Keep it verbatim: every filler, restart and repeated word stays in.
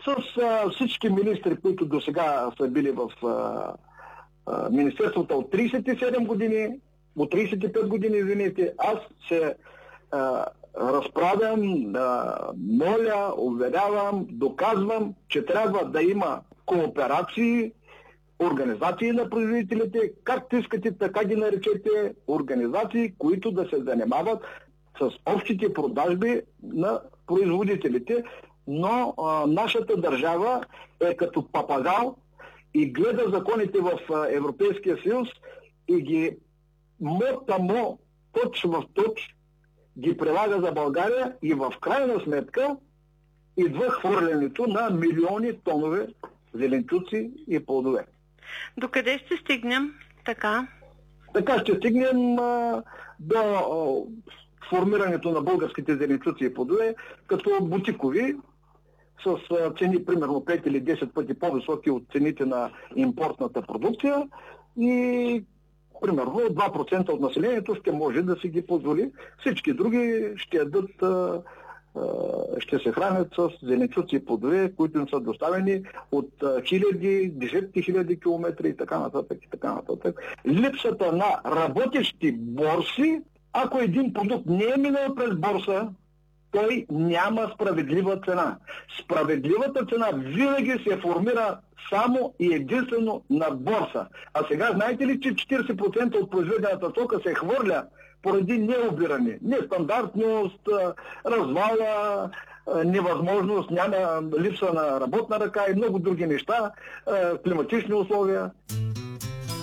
с а, всички министри, които до сега са били в а, а, Министерството от трийсет и седем години, от трийсет и пет години, извините, аз се а, разправям, а, моля, уверявам, доказвам, че трябва да има кооперации, организации на производителите, както искате, така ги наречете, организации, които да се занимават с общите продажби на производителите, но а, нашата държава е като папагал и гледа законите в а, Европейския съюз и ги мо-тамо, точ в точ, ги прилага за България и в крайна сметка идва хвърлянето на милиони тонове зеленчуци и плодове. Докъде ще стигнем така? Така ще стигнем а, до а, формирането на българските зеленчуци и плодове като бутикови, с а, цени примерно пет или десет пъти по-високи от цените на импортната продукция и примерно два процента от населението ще може да си ги позволи. Всички други ще ядат, а, а, ще се хранят с зеленчуци и плодове, които им са доставени от а, хиляди, десетки хиляди километри и така нататък и така нататък. Липсата на работещи борси, ако един продукт не е минал през борса, той няма справедлива цена. Справедливата цена винаги се формира само и единствено на борса. А сега знаете ли, че четирийсет процента от произведената стока се хвърля поради необиране, нестандартност, развала, невъзможност, няма липса на работна ръка и много други неща, климатични условия.